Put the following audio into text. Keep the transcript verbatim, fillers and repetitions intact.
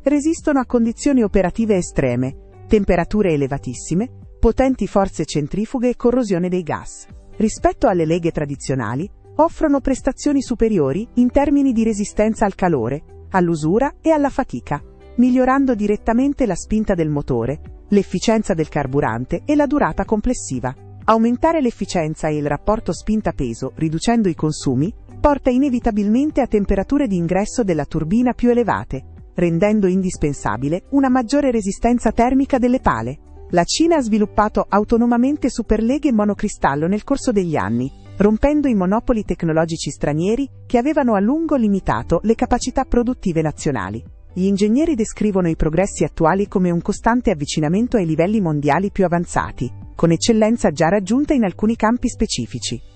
resistono a condizioni operative estreme, temperature elevatissime, potenti forze centrifughe e corrosione dei gas. Rispetto alle leghe tradizionali, offrono prestazioni superiori in termini di resistenza al calore, all'usura e alla fatica, migliorando direttamente la spinta del motore, l'efficienza del carburante e la durata complessiva. Aumentare l'efficienza e il rapporto spinta-peso, riducendo i consumi, porta inevitabilmente a temperature di ingresso della turbina più elevate, rendendo indispensabile una maggiore resistenza termica delle pale. La Cina ha sviluppato autonomamente superleghe monocristallo nel corso degli anni, rompendo i monopoli tecnologici stranieri che avevano a lungo limitato le capacità produttive nazionali. Gli ingegneri descrivono i progressi attuali come un costante avvicinamento ai livelli mondiali più avanzati, con eccellenza già raggiunta in alcuni campi specifici.